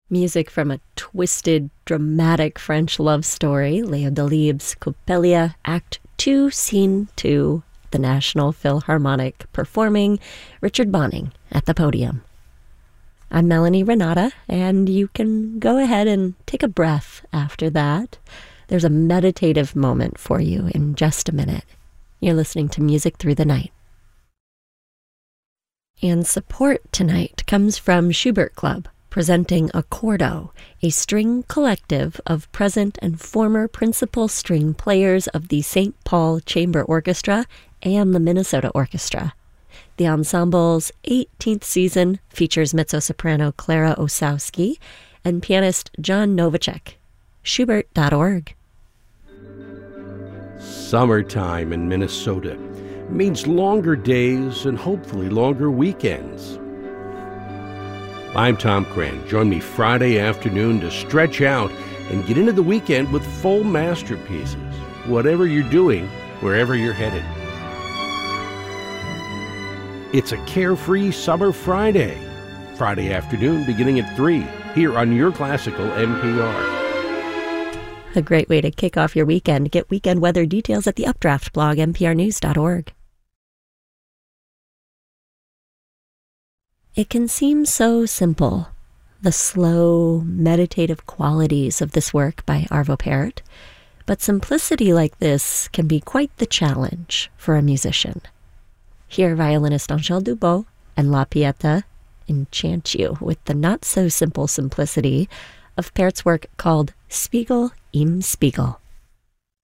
Music from a twisted, dramatic French love story, Léo Delibes' Coppelia, Act 2, Scene 2, the National Philharmonic performing Richard Bonning at the podium. I'm Melanie Renata, and you can go ahead and take a breath after that. There's a meditative moment for you in just a minute. You're listening to Music Through the Night. And support tonight comes from Schubert Club, presenting Accordo, a string collective of present and former principal string players of the St. Paul Chamber Orchestra and the Minnesota Orchestra. The ensemble's 18th season features mezzo-soprano Clara Osowski and pianist John Novacek. Schubert.org. Summertime in Minnesota means longer days and hopefully longer weekends. I'm Tom Cran. Join me Friday afternoon to stretch out and get into the weekend with full masterpieces, whatever you're doing, wherever you're headed. It's a carefree summer Friday. Friday afternoon beginning at 3 here on your classical NPR. A great way to kick off your weekend. Get weekend weather details at the Updraft blog, nprnews.org. It can seem so simple, the slow, meditative qualities of this work by Arvo Pärt, but simplicity like this can be quite the challenge for a musician. Here, violinist Angèle Dubos and La Pieta enchant you with the not-so-simple simplicity of Pärt's work called Spiegel im Spiegel.